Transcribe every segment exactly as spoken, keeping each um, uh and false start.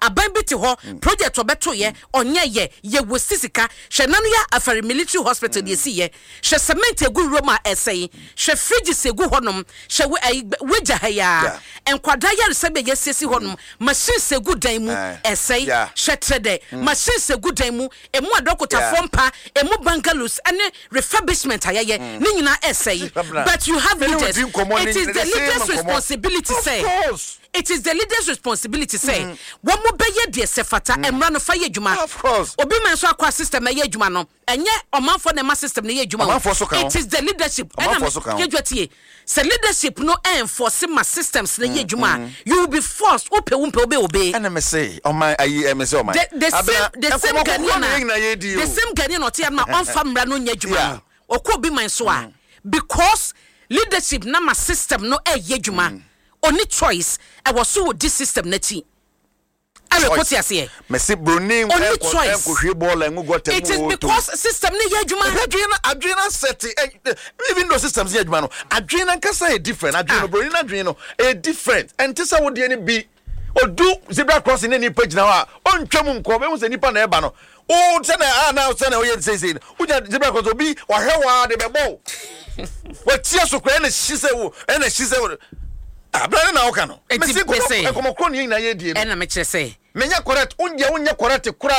aban bi te ho project obeto ye onye ye ye wosisika hwe nanu ya afari military hospital de si ye hwe cement egu roma esei hwe fridge segu honom hwe weja ha ya enkwada ya resebe ye sesi honom machine segu dan mu esei hwe trede machine segu dan mu emu adokota fompa emu bungalows ene refurbishment ayeye ni nyina esei but you have leaders. It is the leader's responsibility say it is the leader's responsibility say one mo beye de sefata emra no fa ye djuma of course obi man so akwa system ye djuma no enye omanfo na ma system na ye djuma it is the leadership and ye dwatie say leadership no enforce ma systems na ye djuma you will be forced ope wumpe obe obe and me say on my ayi me say on my the same the same Ghanaian the same Ghanaian no tia na on famra no nya djuma okobi man so a because leadership na ma system no e ye djuma only choice I was so this system neti I report here say Messi Bruni only choice it is because system ne ye adwuma adwena adwena set even though systems ye adwuma no adwena kasa e different adwena Bruni na adwena no e different and tisa wo de ni bi odu zebra crossing ni page na wa ontwam nko be hu se nipa na e ba no o se na na se na o ye say say o zebra cross obi wa hwewa de bebo wa tia so kra na hise wo na hise wo abana na oka no me se ko komokro ni na ye die e na me kire say menya correct unje unye correct kura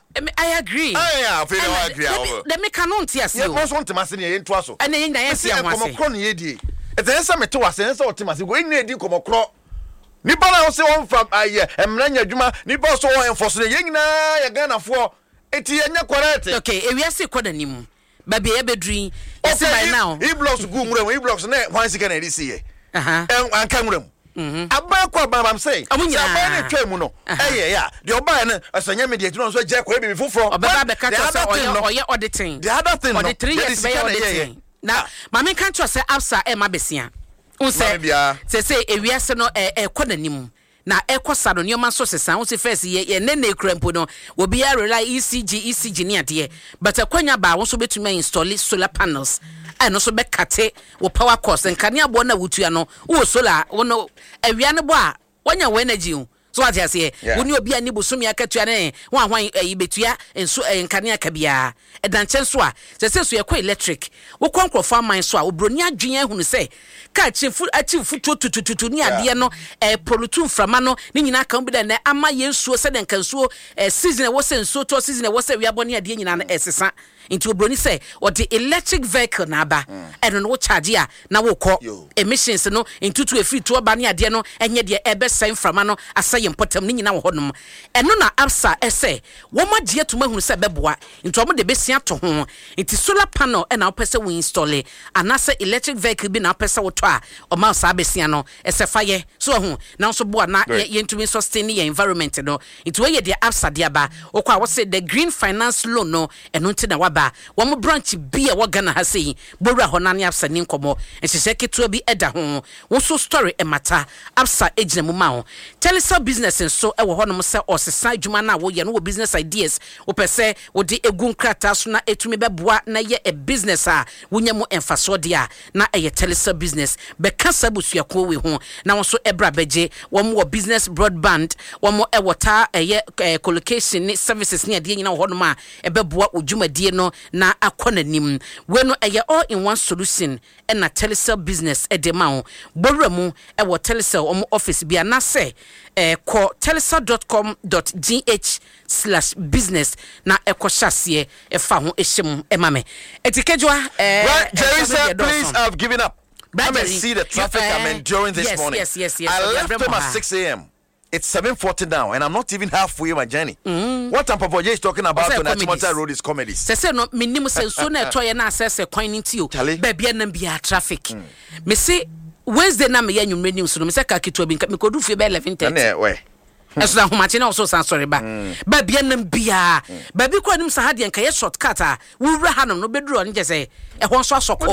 I agree I I feel I agree the me canon ti ase o ye so ntimase ne ye nto aso e na ye na ye se ho ase komokro ni ye die e te se me to ase se otimase go ina edi komokro ni bana o se won from aye emra nya adwuma ni ba so won enforce ye nyina ye Ghana fo eti ye nya correct okay e wi ase koda nim ba be ye bedrin yes by now e blocks go nwura e blocks na one sika na edisi ye aha en anka nwura mu mhm aba kwa ba am say aba na twa mu no eh ya de oba na asanya media tu no so je kwa bibi foforo oba be catch us oye auditing the other thing no three years be auditing na ma me kan twa say absa e ma besia unse say say ewiase no e konanim na ekosa no nyoma so sesan wo se first ye ye ne na ekrampo no obi ya rely E C G E C G ni ade but akwanya ba wo so betuma install solar panels and also be kate wo power cost nkane abo na wutua no wo solar wo no awia ne bo a wonya wo energy so what you say woni obi ani bosumi akatua ne ho ahwan ayi betua enso nkane akabia edanche so a se se so ye ko electric wo konkrofo aman so a obroni adwen ahunu se ka chifu achifu tutututu ni ade no e polutu mframa no ni nyina kan bi da na ama yensuo se den kansuo season wo se nsuo to season wo se wiaboni ade nyina na esesa into obroni say or the electric vehicle na aba eno no charge ya na wo kọ emissions no into to free to aba ne ade no enye de ebe sen frama no asay important ni nyina wo honom eno na absa ese wo magye atuma hunu se beboa into omo de besia to ho into solar panel e na opese we install anase electric vehicle bi na opese wo to a o ma sa besia no ese faye so ho na so boa na ye ntumi sustain your environment no into we ye de absa de aba wo kwa wo say the green finance loan no eno nti na ba wo branch bi e wo Ghana ha sei bowura ho na ne absa ni nkomo enhyehyɛ ketua bi eda ho wo so story e mata absa ejina mu ma ho telesa business nso e wo ho no se osesa adwuma na wo ye no wo business ideas wo pese wo de egun krata so na etumi beboa na ye a business a wonya mu emfaso de a na e ye telesa business be kasa busuako we ho na wo so ebra beje wo mo business broadband wo mo e water e ye collocation ni services ni ade nyina wo ho no ma e beboa odwumadie no na akonanim we no eye all in one solution e na telesale business e de ma ho bowura mu e wo telesale omo office bia na se eh ko telesale dot com dot g h slash business na e ko hyase e fa ho ehyem e ma me etikejwa eh right, Jerry, please I've given up. Come and see the traffic uh, I'm enduring this yes, morning. Yes, yes, yes. I left home at six a.m. It's seven forty now, and I'm not even halfway my journey. Mm. What I'm Papa J is talking about on Atimota Road is comedies. Say no, minimum say so na toy na access a coin into you. Baby na bia traffic. Me say Wednesday na me ya nyumre news no me say ka kitu bi me kodu fie be eleven thirty. Na we. Eso na homache na so san sorry ba. Baby na bia. Baby ko anim sa ha de nka ye shortcut a wo wura hanom no beduru on je say e ho so asoko.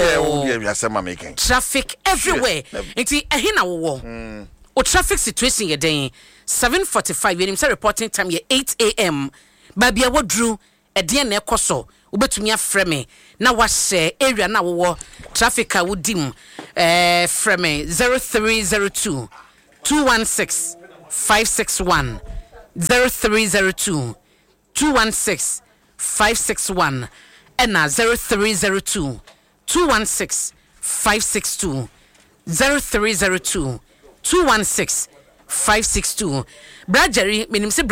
Traffic everywhere. Enti ehe na wo wo. O traffic situation ye den seven forty-five yenim say reporting time ye eight a.m. Babia wodru e de na ekoso obetumi afre me na wa share area na wo traffic a wodim eh frame zero three zero two two one six five six one zero three zero two two one six five six one and na zero three zero two two one six five six two zero three zero two two one six five six two. Brad Jerry, minim se